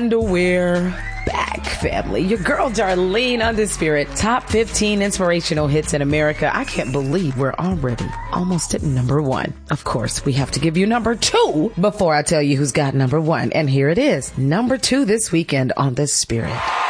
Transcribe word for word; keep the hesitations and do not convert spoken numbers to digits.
And we're back, family. Your girl Darlene Undisputed. Top fifteen inspirational hits in America. I can't believe we're already almost at number one. Of course, we have to give you number two before I tell you who's got number one. And here it is. Number two this weekend on The Spirit.